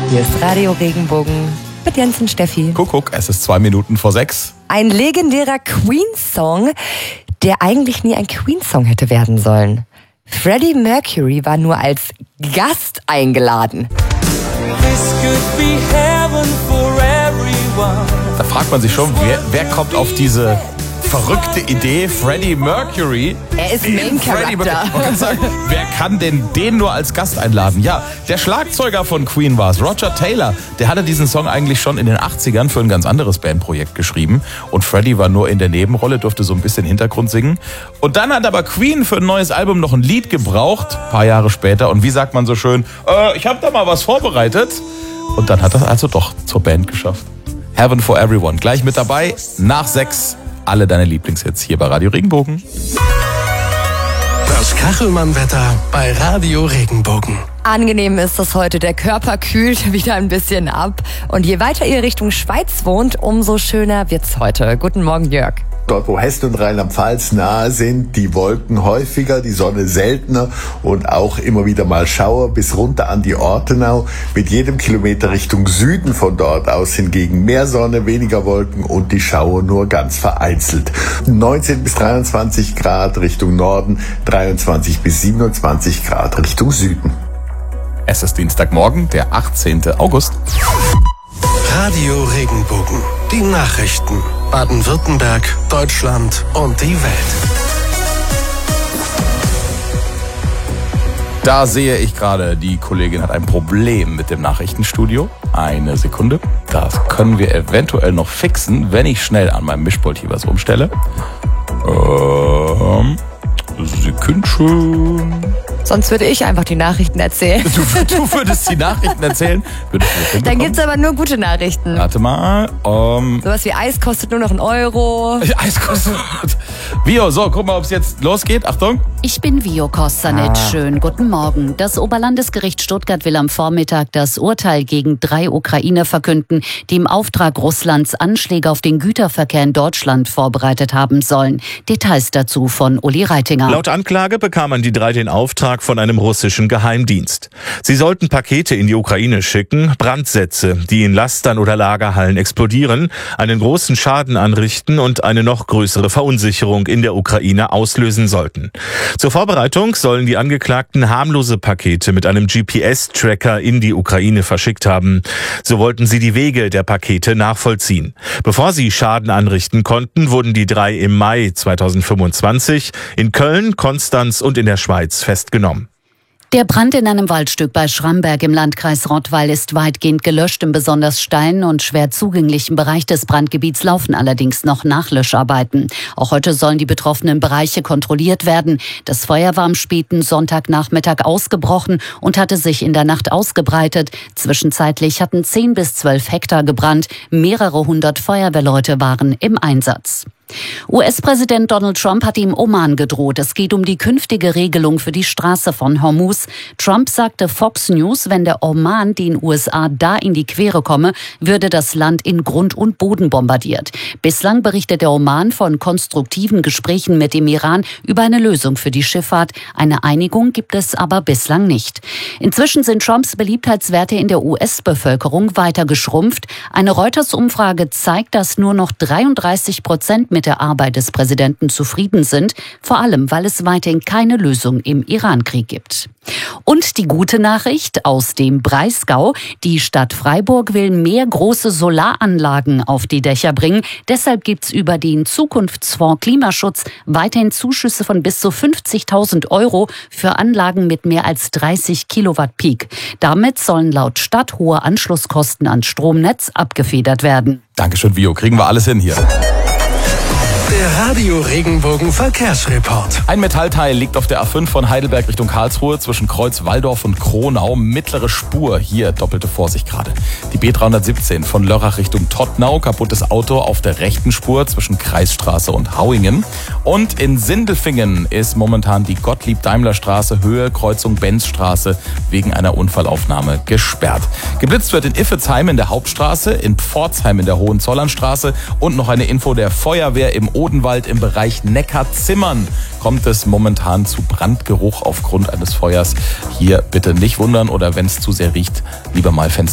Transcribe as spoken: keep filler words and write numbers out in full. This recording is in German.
Hier ist Radio Regenbogen mit Jens und Steffi. Kuckuck, es ist zwei Minuten vor sechs. Ein legendärer Queen-Song, der eigentlich nie ein Queen-Song hätte werden sollen. Freddie Mercury war nur als Gast eingeladen. Da fragt man sich schon, wer, wer kommt auf diese verrückte Idee, Freddie Mercury? Er ist Main Character. Man kann sagen, wer kann denn den nur als Gast einladen? Ja, der Schlagzeuger von Queen war es, Roger Taylor. Der hatte diesen Song eigentlich schon in den achtzigern für ein ganz anderes Bandprojekt geschrieben. Und Freddie war nur in der Nebenrolle, durfte so ein bisschen Hintergrund singen. Und dann hat aber Queen für ein neues Album noch ein Lied gebraucht, ein paar Jahre später. Und wie sagt man so schön, äh, ich habe da mal was vorbereitet. Und dann hat das also doch zur Band geschafft. Heaven for Everyone, gleich mit dabei, nach sechs. Alle deine Lieblingshits hier bei Radio Regenbogen. Das Kachelmann-Wetter bei Radio Regenbogen. Angenehm ist das heute, der Körper kühlt wieder ein bisschen ab. Und je weiter ihr Richtung Schweiz wohnt, umso schöner wird's heute. Guten Morgen, Jörg. Dort, wo Hessen und Rheinland-Pfalz nahe sind, die Wolken häufiger, die Sonne seltener und auch immer wieder mal Schauer bis runter an die Ortenau. Mit jedem Kilometer Richtung Süden von dort aus hingegen mehr Sonne, weniger Wolken und die Schauer nur ganz vereinzelt. neunzehn bis dreiundzwanzig Grad Richtung Norden, dreiundzwanzig bis siebenundzwanzig Grad Richtung Süden. Es ist Dienstagmorgen, der achtzehnten August. Radio Regenbogen. Die Nachrichten. Baden-Württemberg, Deutschland und die Welt. Da sehe ich gerade, die Kollegin hat ein Problem mit dem Nachrichtenstudio. Eine Sekunde. Das können wir eventuell noch fixen, wenn ich schnell an meinem Mischpult hier was umstelle. Ähm, Sekündchen. Sonst würde ich einfach die Nachrichten erzählen. Du, du würdest die Nachrichten erzählen? Dann gibt's aber nur gute Nachrichten. Warte mal. Um Sowas wie Eis kostet nur noch einen Euro. Eis kostet. Vio, so, guck mal, ob es jetzt losgeht. Achtung. Ich bin Vio Kostanic. Ah. Schönen guten Morgen. Das Oberlandesgericht Stuttgart will am Vormittag das Urteil gegen drei Ukrainer verkünden, die im Auftrag Russlands Anschläge auf den Güterverkehr in Deutschland vorbereitet haben sollen. Details dazu von Uli Reitinger. Laut Anklage bekamen die drei den Auftrag von einem russischen Geheimdienst. Sie sollten Pakete in die Ukraine schicken, Brandsätze, die in Lastern oder Lagerhallen explodieren, einen großen Schaden anrichten und eine noch größere Verunsicherung in der Ukraine auslösen sollten. Zur Vorbereitung sollen die Angeklagten harmlose Pakete mit einem G P S-Tracker in die Ukraine verschickt haben. So wollten sie die Wege der Pakete nachvollziehen. Bevor sie Schaden anrichten konnten, wurden die drei im Mai zweitausendfünfundzwanzig in Köln, Konstanz und in der Schweiz festgenommen. Der Brand in einem Waldstück bei Schramberg im Landkreis Rottweil ist weitgehend gelöscht. Im besonders steilen und schwer zugänglichen Bereich des Brandgebiets laufen allerdings noch Nachlöscharbeiten. Auch heute sollen die betroffenen Bereiche kontrolliert werden. Das Feuer war am späten Sonntagnachmittag ausgebrochen und hatte sich in der Nacht ausgebreitet. Zwischenzeitlich hatten zehn bis zwölf Hektar gebrannt. Mehrere hundert Feuerwehrleute waren im Einsatz. U S-Präsident Donald Trump hat ihm Oman gedroht. Es geht um die künftige Regelung für die Straße von Hormuz. Trump sagte Fox News, wenn der Oman den U S A da in die Quere komme, würde das Land in Grund und Boden bombardiert. Bislang berichtet der Oman von konstruktiven Gesprächen mit dem Iran über eine Lösung für die Schifffahrt. Eine Einigung gibt es aber bislang nicht. Inzwischen sind Trumps Beliebtheitswerte in der U S-Bevölkerung weiter geschrumpft. Eine Reuters-Umfrage zeigt, dass nur noch dreiunddreißig Prozent mit der Arbeit des Präsidenten zufrieden sind, vor allem weil es weiterhin keine Lösung im Iran-Krieg gibt. Und die gute Nachricht aus dem Breisgau: Die Stadt Freiburg will mehr große Solaranlagen auf die Dächer bringen. Deshalb gibt's über den Zukunftsfonds Klimaschutz weiterhin Zuschüsse von bis zu fünfzigtausend Euro für Anlagen mit mehr als dreißig Kilowatt Peak. Damit sollen laut Stadt hohe Anschlusskosten ans Stromnetz abgefedert werden. Dankeschön, Vio. Kriegen wir alles hin hier. Der Radio Regenbogen Verkehrsreport. Ein Metallteil liegt auf der A fünf von Heidelberg Richtung Karlsruhe zwischen Kreuz Walldorf und Kronau. Mittlere Spur, hier doppelte Vorsicht gerade. Die B dreihundertsiebzehn von Lörrach Richtung Todtnau. Kaputtes Auto auf der rechten Spur zwischen Kreisstraße und Hauingen. Und in Sindelfingen ist momentan die Gottlieb-Daimler-Straße Höhe Kreuzung Benzstraße wegen einer Unfallaufnahme gesperrt. Geblitzt wird in Iffezheim in der Hauptstraße, in Pforzheim in der Hohenzollernstraße und noch eine Info der Feuerwehr im Odenwald im Bereich Neckarzimmern. Kommt es momentan zu Brandgeruch aufgrund eines Feuers. Hier bitte nicht wundern oder wenn es zu sehr riecht, lieber mal Fenster